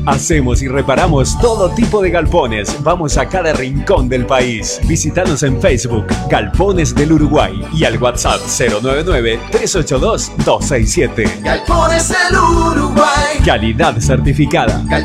Hacemos y reparamos todo tipo de galpones. Vamos a cada rincón del país. Visítanos en Facebook, Galpones del Uruguay, y al WhatsApp 099-382-267. Galpones del Uruguay. Calidad certificada.